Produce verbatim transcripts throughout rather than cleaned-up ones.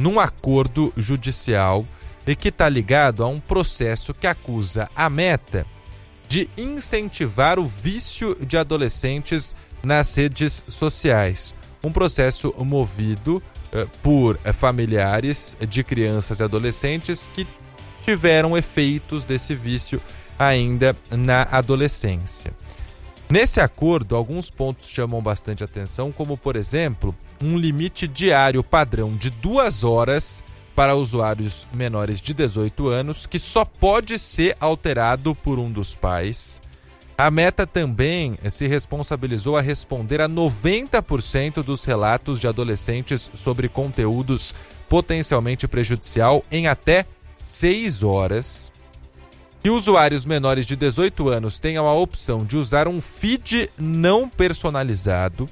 num acordo judicial e que está ligado a um processo que acusa a Meta de incentivar o vício de adolescentes nas redes sociais. Um processo movido uh, por uh, familiares de crianças e adolescentes que tiveram efeitos desse vício ainda na adolescência. Nesse acordo, alguns pontos chamam bastante atenção, como, por exemplo, um limite diário padrão de duas horas para usuários menores de dezoito anos, que só pode ser alterado por um dos pais. A Meta também se responsabilizou a responder a noventa por cento dos relatos de adolescentes sobre conteúdos potencialmente prejudicial em até seis horas. Que usuários menores de dezoito anos tenham a opção de usar um feed não personalizado.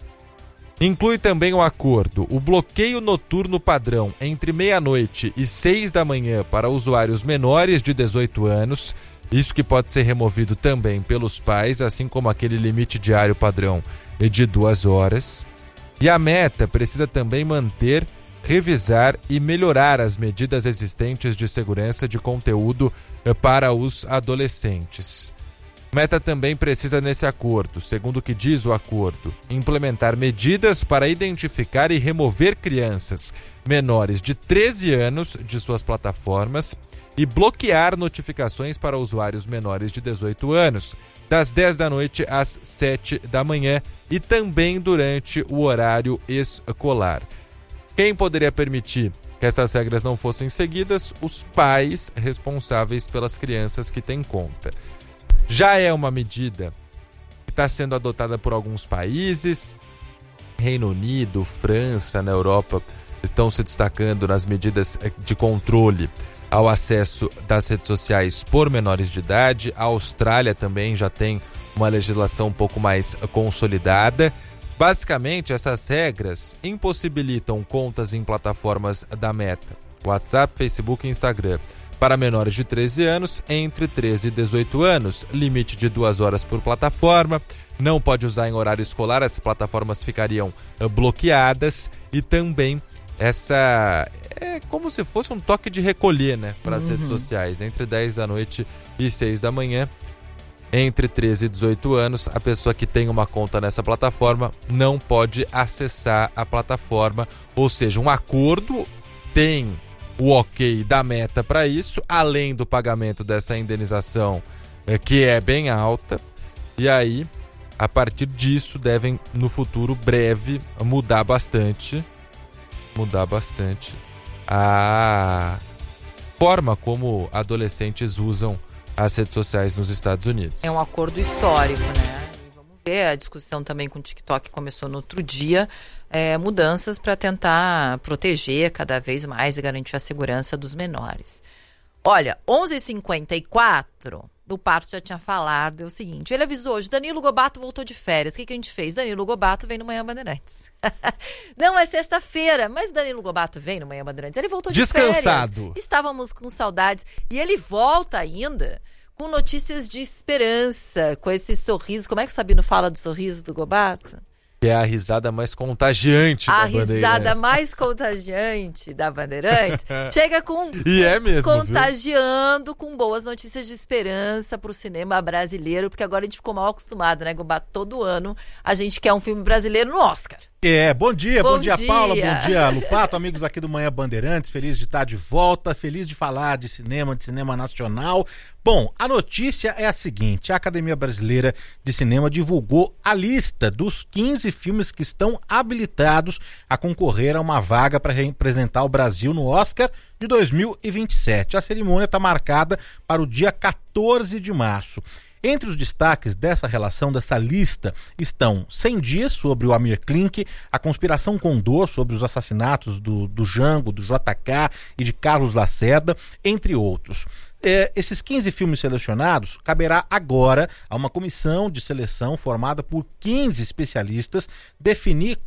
Inclui também o acordo o bloqueio noturno padrão entre meia-noite e seis da manhã para usuários menores de dezoito anos, isso que pode ser removido também pelos pais, assim como aquele limite diário padrão de duas horas. E a Meta precisa também manter, revisar e melhorar as medidas existentes de segurança de conteúdo para os adolescentes. Meta também precisa, nesse acordo, segundo o que diz o acordo, implementar medidas para identificar e remover crianças menores de treze anos de suas plataformas e bloquear notificações para usuários menores de dezoito anos, das dez da noite às sete da manhã e também durante o horário escolar. Quem poderia permitir que essas regras não fossem seguidas? Os pais responsáveis pelas crianças que têm conta. Já é uma medida que está sendo adotada por alguns países. Reino Unido, França, na Europa estão se destacando nas medidas de controle ao acesso das redes sociais por menores de idade. A Austrália também já tem uma legislação um pouco mais consolidada. Basicamente, essas regras impossibilitam contas em plataformas da Meta, WhatsApp, Facebook e Instagram, para menores de treze anos, entre treze e dezoito anos, limite de duas horas por plataforma, não pode usar em horário escolar, as plataformas ficariam bloqueadas, e também essa é como se fosse um toque de recolher, né, para as uhum. redes sociais, entre dez da noite e seis da manhã, entre treze e dezoito anos, a pessoa que tem uma conta nessa plataforma não pode acessar a plataforma, ou seja, um acordo tem o ok da Meta para isso, além do pagamento dessa indenização, é, que é bem alta, e aí, a partir disso, devem, no futuro breve, mudar bastante, mudar bastante a forma como adolescentes usam as redes sociais nos Estados Unidos. É um acordo histórico, né? E vamos ver, a discussão também com o TikTok começou no outro dia, É, mudanças para tentar proteger cada vez mais e garantir a segurança dos menores. Olha, onze e cinquenta e quatro, o Pato já tinha falado, é o seguinte, ele avisou hoje, Danilo Gobato voltou de férias. O que, que a gente fez? Danilo Gobato vem no Manhã Bandeirantes. Não, é sexta-feira, mas Danilo Gobato vem no Manhã Bandeirantes. Ele voltou de Descansado. férias. Estávamos com saudades. E ele volta ainda com notícias de esperança, com esse sorriso. Como é que o Sabino fala do sorriso do Gobato? Que é a risada mais contagiante a da Bandeirantes. A risada mais contagiante da Bandeirantes chega com... E é mesmo, contagiando viu? Com boas notícias de esperança pro cinema brasileiro, porque agora a gente ficou mal acostumado, né, Gobato? Todo ano a gente quer um filme brasileiro no Oscar. É, bom dia, bom, bom dia, dia, Paula, bom dia, Lupato, amigos aqui do Manhã Bandeirantes, feliz de estar de volta, feliz de falar de cinema, de cinema nacional. Bom, a notícia é a seguinte, a Academia Brasileira de Cinema divulgou a lista dos quinze filmes que estão habilitados a concorrer a uma vaga para representar o Brasil no Oscar de dois mil e vinte e sete. A cerimônia está marcada para o dia quatorze de março. Entre os destaques dessa relação, dessa lista, estão cem dias sobre o Amir Klink, A Conspiração Condor sobre os assassinatos do, do Jango, do J K e de Carlos Lacerda, entre outros. É, esses quinze filmes selecionados caberá agora a uma comissão de seleção formada por quinze especialistas definir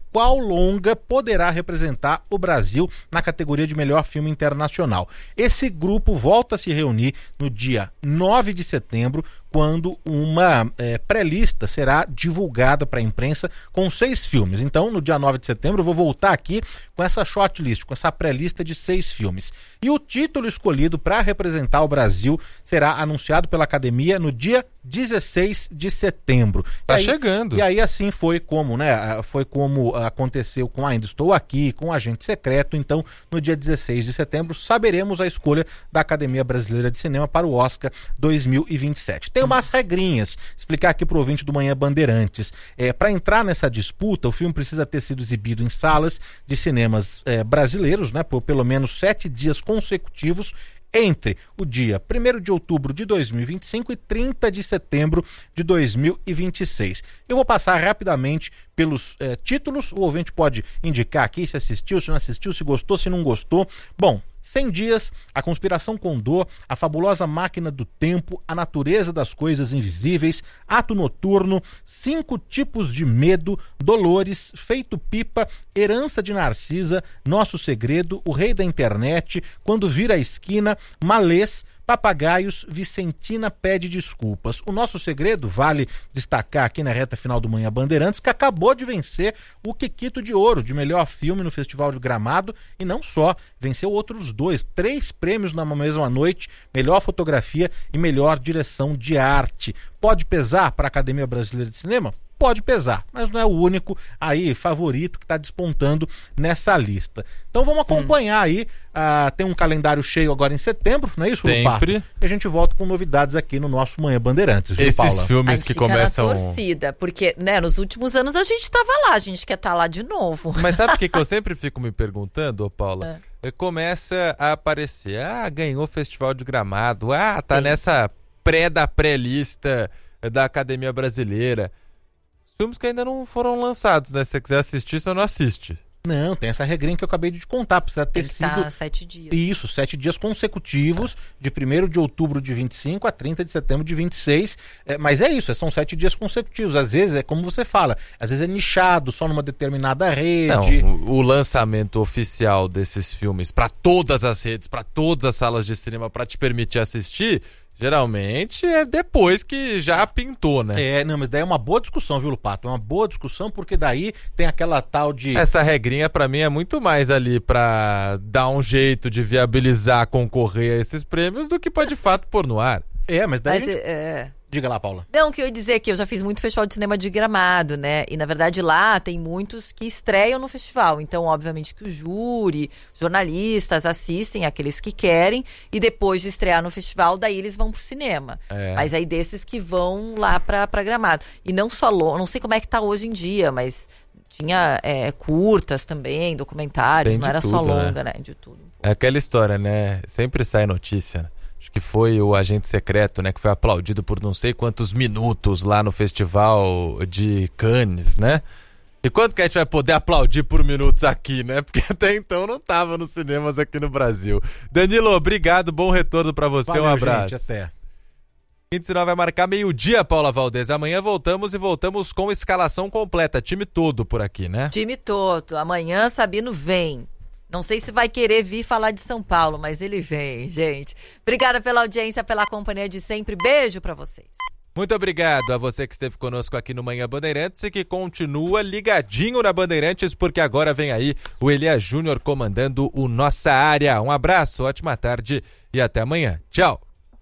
qual longa poderá representar o Brasil na categoria de melhor filme internacional. Esse grupo volta a se reunir no dia nove de setembro, quando uma é, pré-lista será divulgada para a imprensa com seis filmes. Então, no dia nove de setembro, eu vou voltar aqui com essa shortlist, com essa pré-lista de seis filmes. E o título escolhido para representar o Brasil será anunciado pela Academia no dia dezesseis de setembro. Tá aí, chegando. E aí assim foi como, né? Foi como aconteceu com Ainda Estou Aqui, com Agente Secreto. Então, no dia dezesseis de setembro, saberemos a escolha da Academia Brasileira de Cinema para o Oscar dois mil e vinte e sete. Tem umas regrinhas, explicar aqui pro ouvinte do Manhã Bandeirantes. É, para entrar nessa disputa, o filme precisa ter sido exibido em salas de cinemas é, brasileiros, né, por pelo menos sete dias consecutivos, entre o dia primeiro de outubro de dois mil e vinte e cinco e trinta de setembro de dois mil e vinte e seis. Eu vou passar rapidamente pelos eh, títulos, o ouvinte pode indicar aqui se assistiu, se não assistiu, se gostou, se não gostou. Bom, cem dias, A Conspiração Condor, A Fabulosa Máquina do Tempo, A Natureza das Coisas Invisíveis, Ato Noturno, Cinco Tipos de Medo, Dolores, Feito Pipa, Herança de Narcisa, Nosso Segredo, O Rei da Internet, Quando Vira a Esquina, Malês, Papagaios, Vicentina Pede Desculpas. O Nosso Segredo, vale destacar aqui na reta final do Manhã Bandeirantes, que acabou de vencer o Kikito de Ouro de melhor filme no Festival de Gramado, e não só, venceu outros dois, três prêmios na mesma noite, melhor fotografia e melhor direção de arte. Pode pesar para a Academia Brasileira de Cinema? Pode pesar, mas não é o único aí favorito que está despontando nessa lista. Então vamos acompanhar hum. aí, uh, tem um calendário cheio agora em setembro, não é isso, Sempre. Lupato? E a gente volta com novidades aqui no nosso Manhã Bandeirantes, viu, Esses Paula? filmes que começam... na torcida, porque, né, nos últimos anos a gente estava lá, a gente quer estar tá lá de novo. Mas sabe o que, que eu sempre fico me perguntando, ô Paula? É. Começa a aparecer, ah, ganhou o Festival de Gramado, ah, tá Sim. nessa pré da pré-lista da Academia Brasileira. Filmes que ainda não foram lançados, né? Se você quiser assistir, você não assiste. Não, tem essa regrinha que eu acabei de te contar. Precisa ter Ele sido... tá sete dias. Isso, sete dias consecutivos, é. de primeiro de outubro de vinte e cinco a trinta de setembro de vinte e seis. É, mas é isso, são sete dias consecutivos. Às vezes, é como você fala, às vezes é nichado, só numa determinada rede. Não, o, o lançamento oficial desses filmes para todas as redes, para todas as salas de cinema, para te permitir assistir... Geralmente é depois que já pintou, né? É, não, mas daí é uma boa discussão, viu, Lupato? É uma boa discussão, porque daí tem aquela tal de... Essa regrinha pra mim é muito mais ali pra dar um jeito de viabilizar, concorrer a esses prêmios do que pra de fato pôr no ar. É, mas daí mas, a gente... é... Diga lá, Paula. Não, o que eu ia dizer é que eu já fiz muito festival de cinema de Gramado, né? E, na verdade, lá tem muitos que estreiam no festival. Então, obviamente, que o júri, jornalistas assistem, aqueles que querem. E depois de estrear no festival, daí eles vão pro cinema. É. Mas aí desses que vão lá pra, pra Gramado. E não só longo, não sei como é que tá hoje em dia, mas tinha é, curtas também, documentários. Tem não era tudo, só longa, né? né? De tudo. É aquela história, né? Sempre sai notícia, acho que foi o Agente Secreto, né, que foi aplaudido por não sei quantos minutos lá no Festival de Cannes, né? E quanto que a gente vai poder aplaudir por minutos aqui, né? Porque até então não tava nos cinemas aqui no Brasil. Danilo, obrigado, bom retorno pra você, Valeu, um abraço. Gente, até. vinte e cinco vai marcar meio-dia, Paula Valdez. Amanhã voltamos e voltamos com escalação completa, time todo por aqui, né? Time todo. Amanhã Sabino vem. Não sei se vai querer vir falar de São Paulo, mas ele vem, gente. Obrigada pela audiência, pela companhia de sempre. Beijo pra vocês. Muito obrigado a você que esteve conosco aqui no Manhã Bandeirantes e que continua ligadinho na Bandeirantes, porque agora vem aí o Elias Júnior comandando o Nossa Área. Um abraço, ótima tarde e até amanhã. Tchau.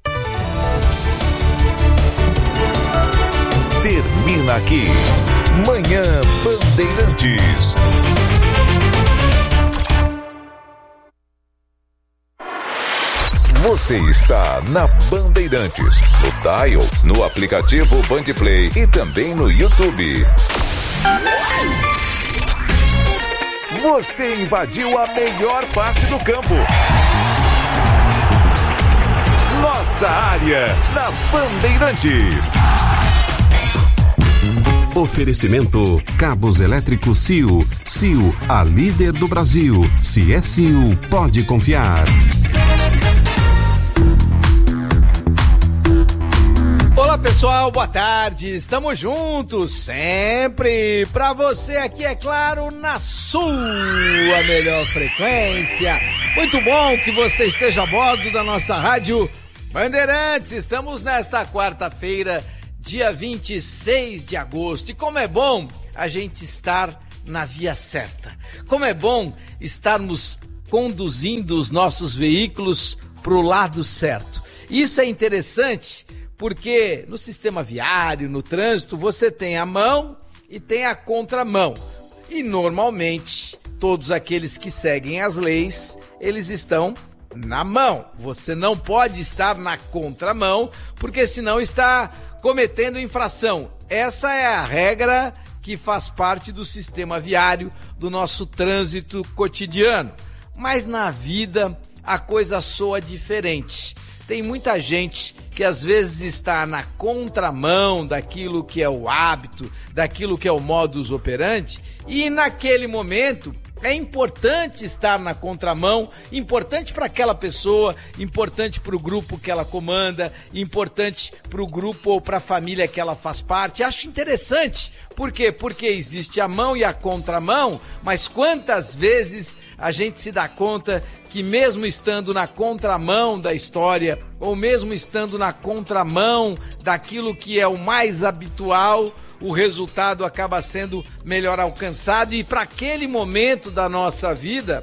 Termina aqui Manhã Bandeirantes. Você está na Bandeirantes, no Dial, no aplicativo Bandplay e também no YouTube. Você invadiu a melhor parte do campo. Nossa Área, na Bandeirantes. Oferecimento Cabos Elétricos C I U. C I U, a líder do Brasil. Se é C I U, pode confiar. Olá, Fala pessoal, boa tarde, estamos juntos sempre pra você aqui, é claro, na sua melhor frequência. Muito bom que você esteja a bordo da nossa rádio Bandeirantes. Estamos nesta quarta-feira, dia vinte e seis de agosto, e como é bom a gente estar na via certa, como é bom estarmos conduzindo os nossos veículos pro lado certo. Isso é interessante porque no sistema viário, no trânsito, você tem a mão e tem a contramão. E normalmente, todos aqueles que seguem as leis, eles estão na mão. Você não pode estar na contramão, porque senão está cometendo infração. Essa é a regra que faz parte do sistema viário, do nosso trânsito cotidiano. Mas na vida, a coisa soa diferente. Tem muita gente que às vezes está na contramão daquilo que é o hábito, daquilo que é o modus operandi, e naquele momento é importante estar na contramão, importante para aquela pessoa, importante para o grupo que ela comanda, importante para o grupo ou para a família que ela faz parte. Acho interessante. Por quê? Porque existe a mão e a contramão, mas quantas vezes a gente se dá conta que mesmo estando na contramão da história, ou mesmo estando na contramão daquilo que é o mais habitual, o resultado acaba sendo melhor alcançado, e para aquele momento da nossa vida,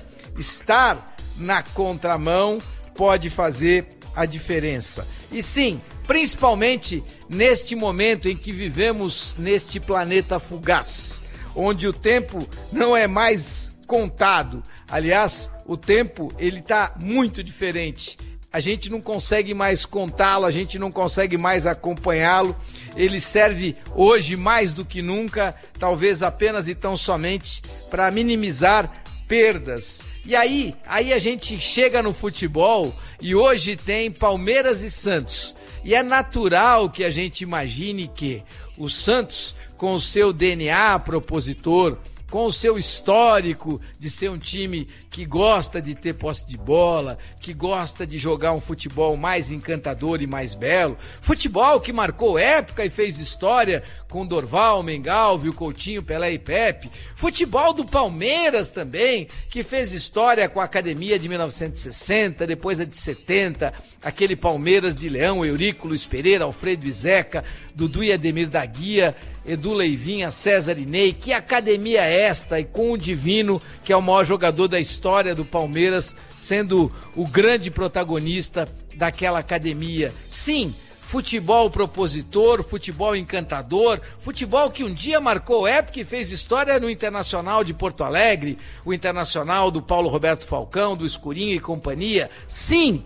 estar na contramão pode fazer a diferença. E sim, principalmente neste momento em que vivemos neste planeta fugaz, onde o tempo não é mais contado. Aliás, o tempo ele está muito diferente. A gente não consegue mais contá-lo, a gente não consegue mais acompanhá-lo. Ele serve hoje mais do que nunca, talvez apenas e tão somente para minimizar perdas. E aí, aí a gente chega no futebol e hoje tem Palmeiras e Santos. E é natural que a gente imagine que o Santos, com o seu D N A propositor, com o seu histórico de ser um time que gosta de ter posse de bola, que gosta de jogar um futebol mais encantador e mais belo, futebol que marcou época e fez história com Dorval, Mengalvio, Coutinho, Pelé e Pepe, futebol do Palmeiras também, que fez história com a Academia de mil novecentos e sessenta, depois a de setenta, aquele Palmeiras de Leão, Eurico, Luiz Pereira, Alfredo e Zeca, Dudu e Ademir da Guia, Edu Leivinha, César e Ney. Que academia é esta? E com o Divino, que é o maior jogador da história do Palmeiras, sendo o grande protagonista daquela academia. Sim, futebol propositor, futebol encantador, futebol que um dia marcou época e fez história no Internacional de Porto Alegre, o Internacional do Paulo Roberto Falcão, do Escurinho e companhia. Sim,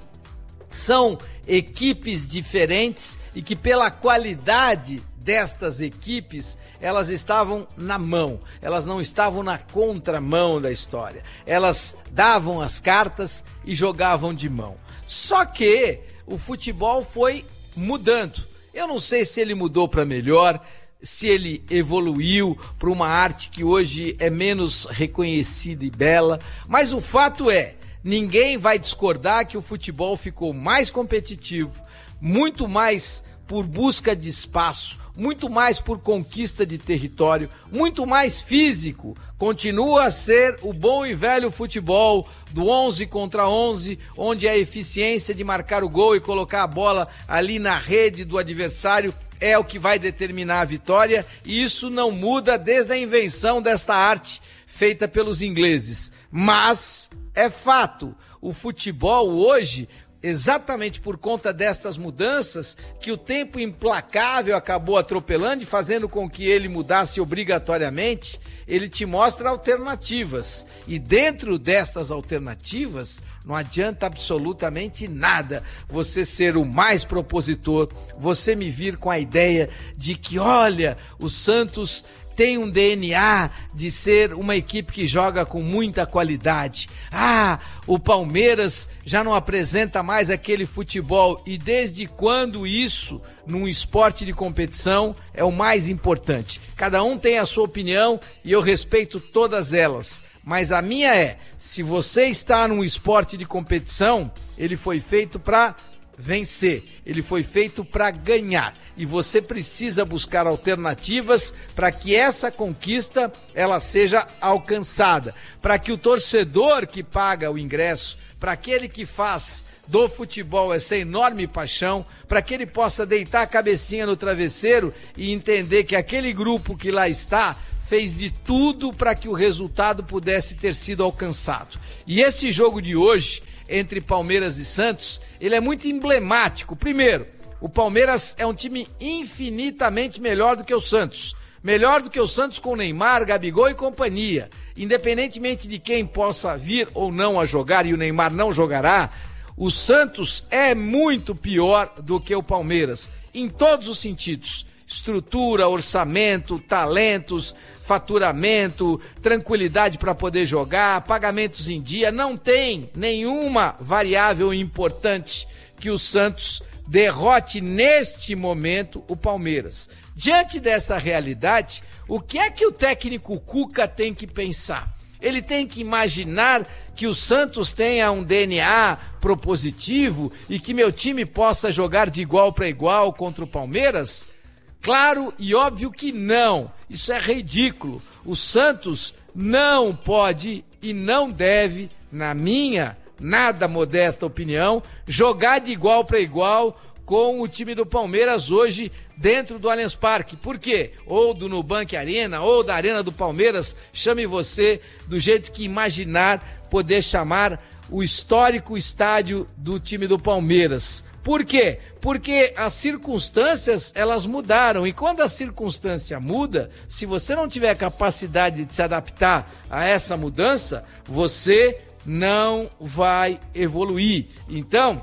são equipes diferentes e que pela qualidade destas equipes, elas estavam na mão, elas não estavam na contramão da história. Elas davam as cartas e jogavam de mão. Só que o futebol foi mudando. Eu não sei se ele mudou para melhor, se ele evoluiu para uma arte que hoje é menos reconhecida e bela, mas o fato é, ninguém vai discordar que o futebol ficou mais competitivo, muito mais por busca de espaço, muito mais por conquista de território, muito mais físico. Continua a ser o bom e velho futebol do onze contra onze, onde a eficiência de marcar o gol e colocar a bola ali na rede do adversário é o que vai determinar a vitória, e isso não muda desde a invenção desta arte feita pelos ingleses. Mas é fato, o futebol hoje, exatamente por conta destas mudanças, que o tempo implacável acabou atropelando e fazendo com que ele mudasse obrigatoriamente, ele te mostra alternativas. E dentro destas alternativas, não adianta absolutamente nada você ser o mais propositor, você me vir com a ideia de que, olha, o Santos tem um D N A de ser uma equipe que joga com muita qualidade. Ah, o Palmeiras já não apresenta mais aquele futebol. E desde quando isso, num esporte de competição, é o mais importante? Cada um tem a sua opinião e eu respeito todas elas. Mas a minha é, se você está num esporte de competição, ele foi feito para vencer, ele foi feito para ganhar. E você precisa buscar alternativas para que essa conquista ela seja alcançada, para que o torcedor que paga o ingresso, para aquele que faz do futebol essa enorme paixão, para que ele possa deitar a cabecinha no travesseiro e entender que aquele grupo que lá está fez de tudo para que o resultado pudesse ter sido alcançado. E esse jogo de hoje, entre Palmeiras e Santos, ele é muito emblemático. Primeiro, o Palmeiras é um time infinitamente melhor do que o Santos. Melhor do que o Santos com Neymar, Gabigol e companhia. Independentemente de quem possa vir ou não a jogar, e o Neymar não jogará, o Santos é muito pior do que o Palmeiras, em todos os sentidos. Estrutura, orçamento, talentos, faturamento, tranquilidade para poder jogar, pagamentos em dia. Não tem nenhuma variável importante que o Santos derrote neste momento o Palmeiras. Diante dessa realidade, o que é que o técnico Cuca tem que pensar? Ele tem que imaginar que o Santos tenha um D N A propositivo e que meu time possa jogar de igual para igual contra o Palmeiras? Claro e óbvio que não. Isso é ridículo. O Santos não pode e não deve, na minha nada modesta opinião, jogar de igual para igual com o time do Palmeiras hoje dentro do Allianz Parque. Por quê? Ou do Nubank Arena, ou da Arena do Palmeiras, chame você do jeito que imaginar poder chamar o histórico estádio do time do Palmeiras. Por quê? Porque as circunstâncias, elas mudaram. E quando a circunstância muda, se você não tiver capacidade de se adaptar a essa mudança, você não vai evoluir. Então,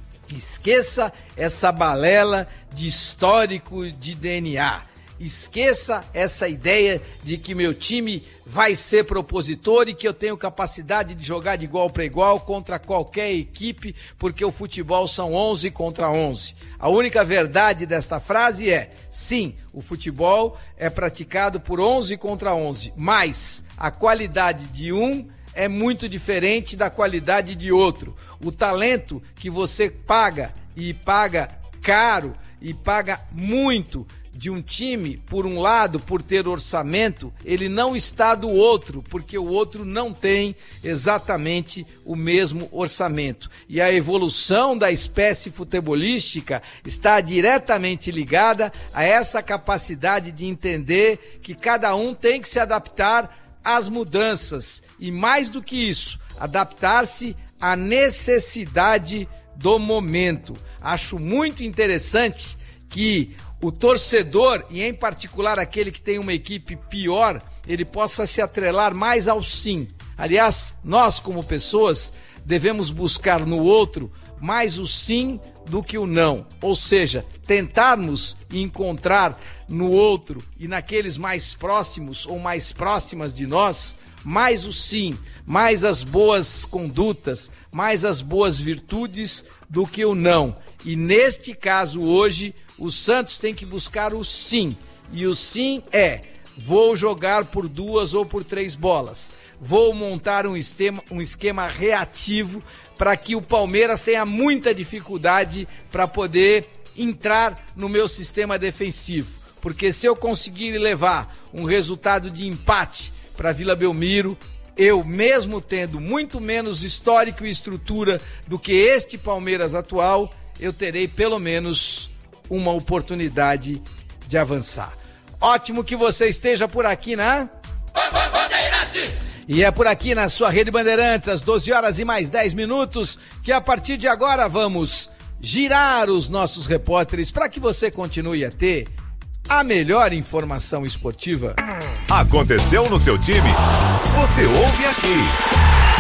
esqueça essa balela de histórico de D N A. Esqueça essa ideia de que meu time vai ser propositor e que eu tenho capacidade de jogar de igual para igual contra qualquer equipe, porque o futebol são onze contra onze. A única verdade desta frase é, sim, o futebol é praticado por onze contra onze, mas a qualidade de um é muito diferente da qualidade de outro. O talento que você paga, e paga caro, e paga muito de um time, por um lado, por ter orçamento, ele não está do outro, porque o outro não tem exatamente o mesmo orçamento. E a evolução da espécie futebolística está diretamente ligada a essa capacidade de entender que cada um tem que se adaptar às mudanças. E mais do que isso, adaptar-se à necessidade do momento. Acho muito interessante que o torcedor, e em particular aquele que tem uma equipe pior, ele possa se atrelar mais ao sim. Aliás, nós como pessoas devemos buscar no outro mais o sim do que o não. Ou seja, tentarmos encontrar no outro e naqueles mais próximos ou mais próximas de nós, mais o sim, mais as boas condutas, mais as boas virtudes do que o não. E neste caso hoje, o Santos tem que buscar o sim. E o sim é, vou jogar por duas ou por três bolas. Vou montar um esquema, um esquema reativo para que o Palmeiras tenha muita dificuldade para poder entrar no meu sistema defensivo. Porque se eu conseguir levar um resultado de empate para Vila Belmiro, eu mesmo tendo muito menos histórico e estrutura do que este Palmeiras atual, eu terei pelo menos uma oportunidade de avançar. Ótimo que você esteja por aqui na Bandeirantes. E é por aqui na sua Rede Bandeirantes, às doze horas e mais dez minutos, que a partir de agora vamos girar os nossos repórteres para que você continue a ter a melhor informação esportiva. Aconteceu no seu time? Você ouve aqui.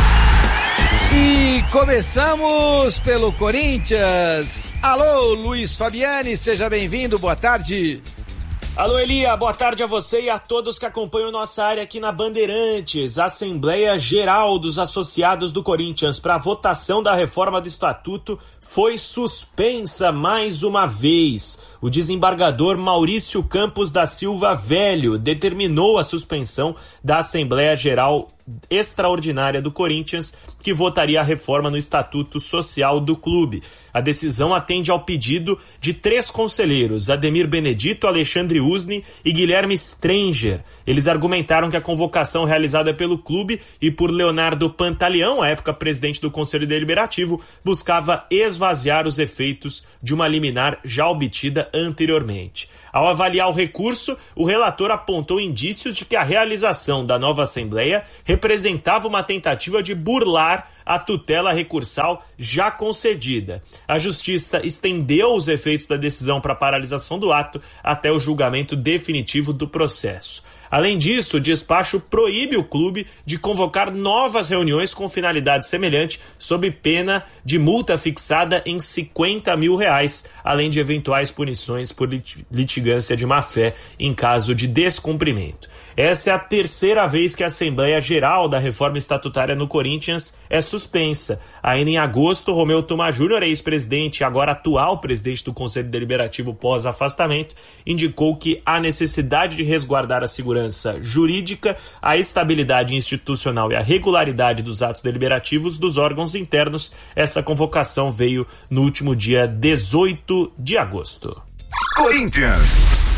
E começamos pelo Corinthians. Alô, Luiz Fabiani, seja bem-vindo, boa tarde. Alô, Elia, boa tarde a você e a todos que acompanham nossa área aqui na Bandeirantes. A Assembleia Geral dos Associados do Corinthians para a votação da reforma do Estatuto foi suspensa mais uma vez. O desembargador Maurício Campos da Silva Velho determinou a suspensão da Assembleia Geral extraordinária do Corinthians, que votaria a reforma no Estatuto Social do clube. A decisão atende ao pedido de três conselheiros, Ademir Benedito, Alexandre Usni e Guilherme Stranger. Eles argumentaram que a convocação realizada pelo clube e por Leonardo Pantaleão, à época presidente do Conselho Deliberativo, buscava esvaziar os efeitos de uma liminar já obtida anteriormente. Ao avaliar o recurso, o relator apontou indícios de que a realização da nova Assembleia representava uma tentativa de burlar a tutela recursal já concedida. A Justiça estendeu os efeitos da decisão para a paralisação do ato até o julgamento definitivo do processo. Além disso, o despacho proíbe o clube de convocar novas reuniões com finalidade semelhante, sob pena de multa fixada em cinquenta mil reais, além de eventuais punições por litigância de má-fé em caso de descumprimento. Essa é a terceira vez que a Assembleia Geral da Reforma Estatutária no Corinthians é suspensa. Ainda em agosto, Romeu Thoma Júnior, ex-presidente e agora atual presidente do Conselho Deliberativo pós-afastamento, indicou que há necessidade de resguardar a segurança jurídica, a estabilidade institucional e a regularidade dos atos deliberativos dos órgãos internos. Essa convocação veio no último dia dezoito de agosto. Corinthians.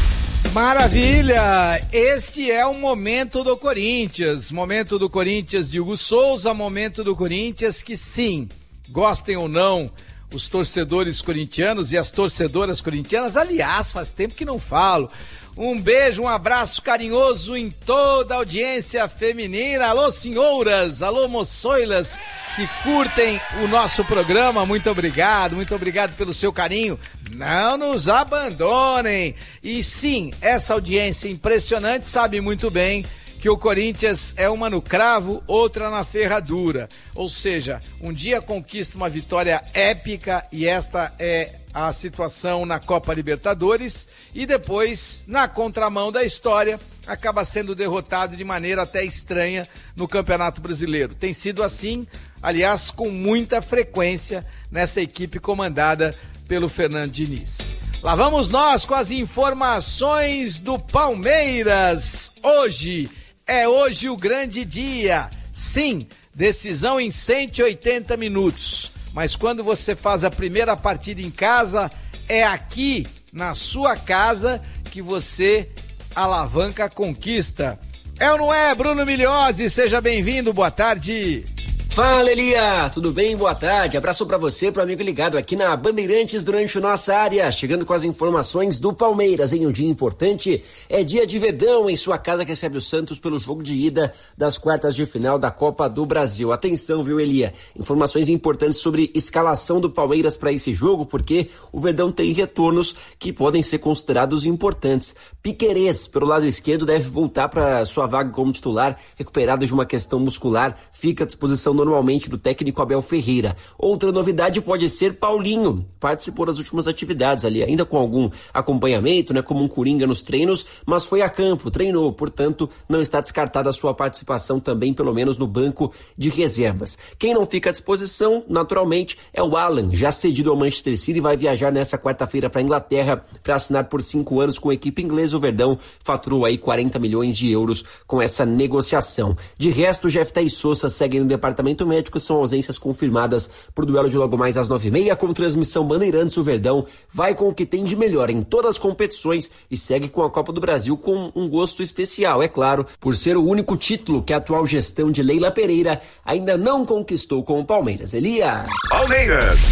Maravilha! Este é o momento do Corinthians. Momento do Corinthians de Hugo Souza, momento do Corinthians que sim, gostem ou não os torcedores corintianos e as torcedoras corintianas. Aliás, faz tempo que não falo. Um beijo, um abraço carinhoso em toda a audiência feminina. Alô, senhoras, alô, moçoilas que curtem o nosso programa. Muito obrigado, muito obrigado pelo seu carinho. Não nos abandonem. E sim, essa audiência impressionante sabe muito bem que o Corinthians é uma no cravo, outra na ferradura. Ou seja, um dia conquista uma vitória épica e esta é a situação na Copa Libertadores e depois, na contramão da história, acaba sendo derrotado de maneira até estranha no Campeonato Brasileiro. Tem sido assim, aliás, com muita frequência nessa equipe comandada pelo Fernando Diniz. Lá vamos nós com as informações do Palmeiras. Hoje é hoje o grande dia. Sim, decisão em cento e oitenta minutos. Mas quando você faz a primeira partida em casa, é aqui, na sua casa, que você alavanca a conquista. É ou não é, Bruno Migliozzi? Seja bem-vindo, boa tarde. Fala, Elia, tudo bem? Boa tarde, abraço pra você, pro amigo ligado aqui na Bandeirantes durante nossa área, chegando com as informações do Palmeiras em um dia importante. É dia de Verdão em sua casa que recebe o Santos pelo jogo de ida das quartas de final da Copa do Brasil. Atenção, viu, Elia? Informações importantes sobre escalação do Palmeiras para esse jogo, porque o Verdão tem retornos que podem ser considerados importantes. Piquerez, pelo lado esquerdo, deve voltar para sua vaga como titular, recuperado de uma questão muscular, fica à disposição do normalmente do técnico Abel Ferreira. Outra novidade pode ser Paulinho, participou das últimas atividades ali, ainda com algum acompanhamento, né, como um coringa nos treinos, mas foi a campo, treinou, portanto, não está descartada a sua participação também, pelo menos no banco de reservas. Quem não fica à disposição, naturalmente, é o Alan, já cedido ao Manchester City, vai viajar nessa quarta-feira para a Inglaterra para assinar por cinco anos com a equipe inglesa. O Verdão faturou aí quarenta milhões de euros com essa negociação. De resto, Jefté e Sousa seguem no departamento médico, são ausências confirmadas para o duelo de logo mais às nove e meia, com transmissão Bandeirantes. O Verdão vai com o que tem de melhor em todas as competições e segue com a Copa do Brasil com um gosto especial, é claro, por ser o único título que a atual gestão de Leila Pereira ainda não conquistou com o Palmeiras. Elia! Palmeiras!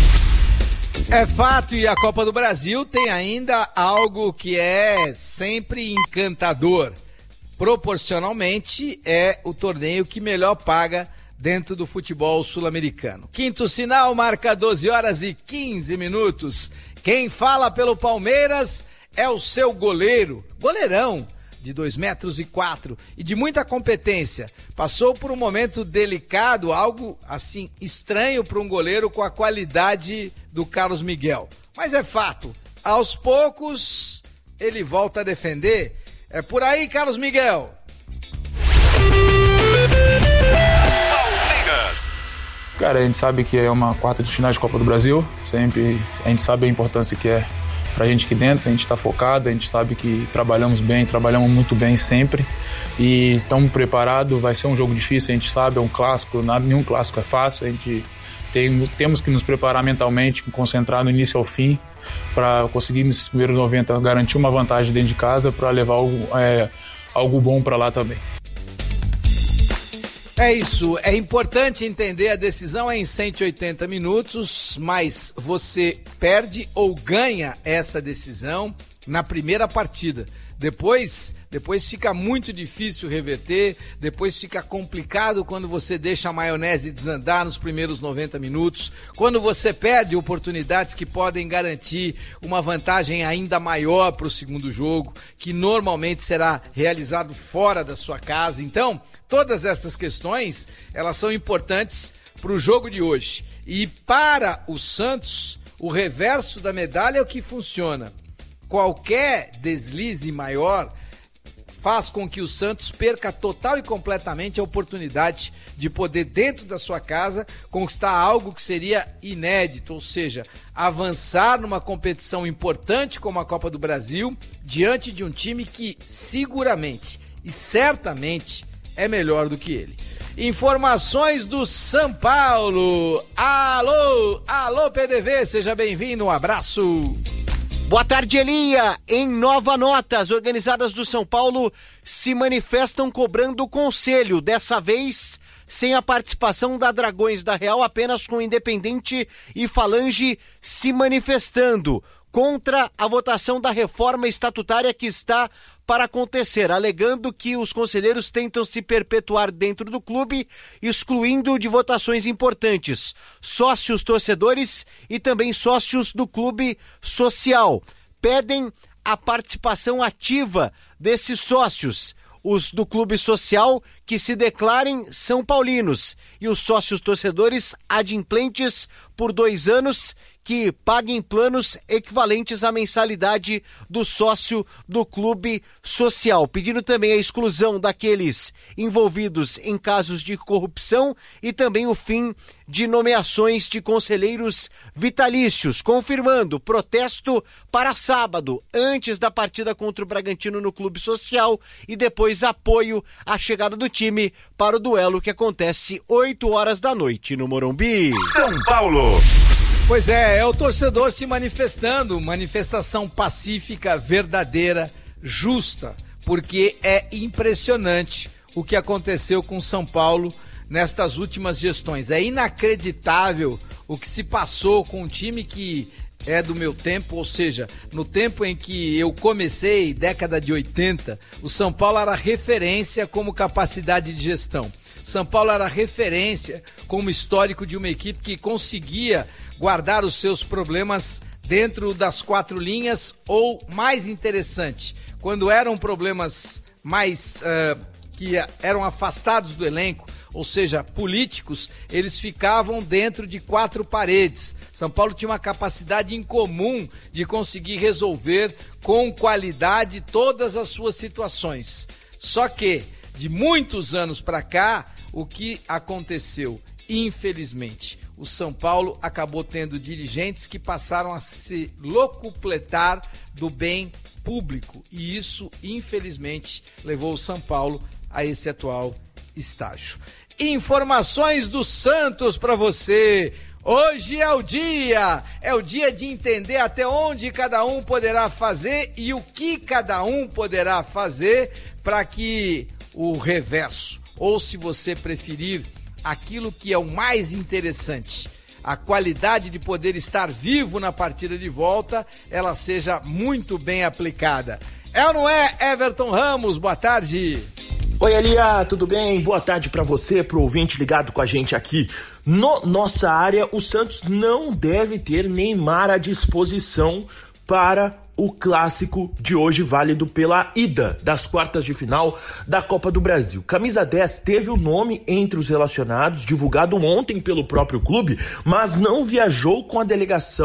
É fato, e a Copa do Brasil tem ainda algo que é sempre encantador. Proporcionalmente, é o torneio que melhor paga dentro do futebol sul-americano. Quinto sinal, marca doze horas e quinze minutos. Quem fala pelo Palmeiras é o seu goleiro, goleirão, de dois metros e quatro e de muita competência. Passou por um momento delicado, algo assim estranho para um goleiro com a qualidade do Carlos Miguel. Mas é fato, aos poucos ele volta a defender. É por aí, Carlos Miguel. Cara, a gente sabe que é uma quarta de final de Copa do Brasil, sempre a gente sabe a importância que é pra gente aqui dentro, a gente tá focado, a gente sabe que trabalhamos bem, trabalhamos muito bem sempre e estamos preparados, vai ser um jogo difícil, a gente sabe, é um clássico, nada, nenhum clássico é fácil, a gente tem, temos que nos preparar mentalmente, concentrar no início ao fim, para conseguir nesses primeiros noventa garantir uma vantagem dentro de casa para levar algo, é, algo bom para lá também. É isso, é importante entender, a decisão é em cento e oitenta minutos, mas você perde ou ganha essa decisão na primeira partida. Depois, depois fica muito difícil reverter, depois fica complicado quando você deixa a maionese desandar nos primeiros noventa minutos, quando você perde oportunidades que podem garantir uma vantagem ainda maior para o segundo jogo, que normalmente será realizado fora da sua casa. Então, todas essas questões, elas são importantes para o jogo de hoje. E para o Santos, o reverso da medalha é o que funciona. Qualquer deslize maior faz com que o Santos perca total e completamente a oportunidade de poder, dentro da sua casa, conquistar algo que seria inédito, ou seja, avançar numa competição importante como a Copa do Brasil, diante de um time que seguramente e certamente é melhor do que ele. Informações do São Paulo. Alô, alô P D V, seja bem-vindo, um abraço. Boa tarde, Elia. Em nova nota, as organizadas do São Paulo se manifestam cobrando o conselho, dessa vez sem a participação da Dragões da Real, apenas com Independente e Falange se manifestando contra a votação da reforma estatutária que está para acontecer, alegando que os conselheiros tentam se perpetuar dentro do clube, excluindo de votações importantes sócios torcedores e também sócios do clube social. Pedem a participação ativa desses sócios, os do clube social que se declarem São Paulinos e os sócios torcedores adimplentes por dois anos que paguem planos equivalentes à mensalidade do sócio do clube social, pedindo também a exclusão daqueles envolvidos em casos de corrupção e também o fim de nomeações de conselheiros vitalícios, confirmando protesto para sábado, antes da partida contra o Bragantino no clube social e depois apoio à chegada do time para o duelo que acontece oito horas da noite no Morumbi. São Paulo. Pois é, é o torcedor se manifestando, manifestação pacífica, verdadeira, justa, porque é impressionante o que aconteceu com São Paulo nestas últimas gestões. É inacreditável o que se passou com um time que é do meu tempo, ou seja, no tempo em que eu comecei, década de oitenta, o São Paulo era referência como capacidade de gestão. São Paulo era referência como histórico de uma equipe que conseguia guardar os seus problemas dentro das quatro linhas, ou, mais interessante, quando eram problemas mais uh, que eram afastados do elenco, ou seja, políticos, eles ficavam dentro de quatro paredes. São Paulo tinha uma capacidade incomum de conseguir resolver com qualidade todas as suas situações. Só que, de muitos anos para cá, o que aconteceu? Infelizmente, o São Paulo acabou tendo dirigentes que passaram a se locupletar do bem público. E isso, infelizmente, levou o São Paulo a esse atual estágio. Informações do Santos para você. Hoje é o dia, é o dia de entender até onde cada um poderá fazer e o que cada um poderá fazer para que o reverso, ou se você preferir, aquilo que é o mais interessante, a qualidade de poder estar vivo na partida de volta, ela seja muito bem aplicada. É ou não é, Everton Ramos? Boa tarde. Oi, Elia, tudo bem? Boa tarde para você, pro ouvinte ligado com a gente aqui. No nossa área, o Santos não deve ter Neymar à disposição para o clássico de hoje, válido pela ida das quartas de final da Copa do Brasil. Camisa dez teve o nome entre os relacionados, divulgado ontem pelo próprio clube, mas não viajou com a delegação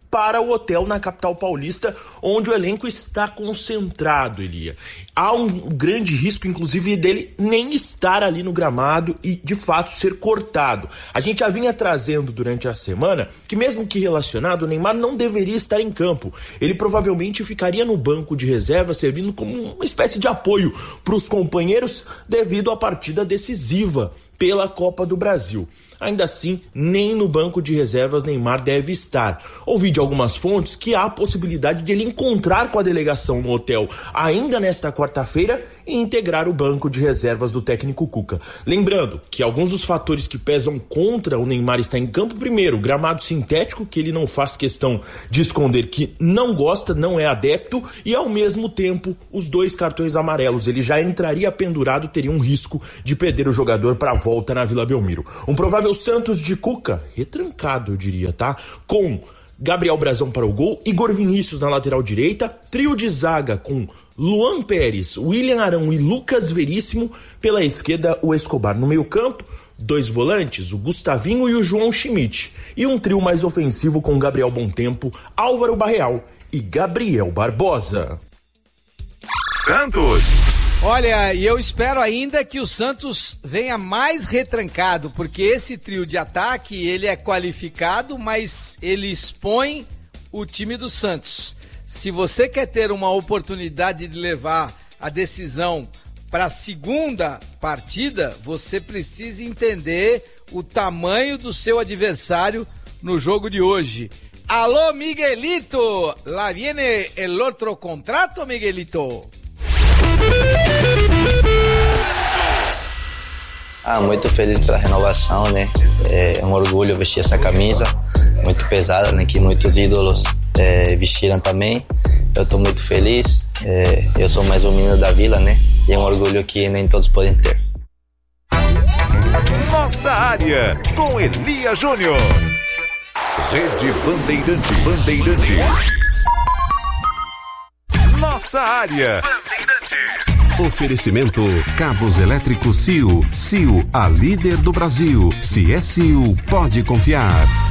para o hotel na capital paulista, onde o elenco está concentrado, Elia. Há um grande risco, inclusive, dele nem estar ali no gramado e, de fato, ser cortado. A gente já vinha trazendo durante a semana que, mesmo que relacionado, o Neymar não deveria estar em campo. Ele provavelmente ficaria no banco de reserva, servindo como uma espécie de apoio para os companheiros devido à partida decisiva pela Copa do Brasil. Ainda assim, nem no banco de reservas Neymar deve estar. Ouvi de algumas fontes que há a possibilidade de ele encontrar com a delegação no hotel ainda nesta quarta-feira e integrar o banco de reservas do técnico Cuca. Lembrando que alguns dos fatores que pesam contra o Neymar estar em campo, primeiro, o gramado sintético, que ele não faz questão de esconder que não gosta, não é adepto, e ao mesmo tempo os dois cartões amarelos. Ele já entraria pendurado, teria um risco de perder o jogador para a volta na Vila Belmiro. Um provável Santos de Cuca, retrancado eu diria, tá? Com Gabriel Brazão para o gol, Igor Vinícius na lateral direita, trio de zaga com Luan Pérez, William Arão e Lucas Veríssimo, pela esquerda o Escobar. No meio campo, dois volantes, o Gustavinho e o João Schmidt, e um trio mais ofensivo com Gabriel Bontempo, Álvaro Barreal e Gabriel Barbosa. Santos! Olha, e eu espero ainda que o Santos venha mais retrancado, porque esse trio de ataque, ele é qualificado, mas ele expõe o time do Santos. Se você quer ter uma oportunidade de levar a decisão para a segunda partida, você precisa entender o tamanho do seu adversário no jogo de hoje. Alô, Miguelito! Lá viene el otro contrato, Miguelito! Ah, muito feliz pela renovação, né? É um orgulho vestir essa camisa, muito pesada, né? Que muitos ídolos é, vestiram também. Eu estou muito feliz, é, eu sou mais um menino da Vila, né? E é um orgulho que nem todos podem ter. Nossa área, com Elia Júnior. Rede Bandeirantes. Bandeirantes. Nossa área. Oferecimento Cabos Elétricos C I U. C I U, a líder do Brasil. Se é C I U, pode confiar.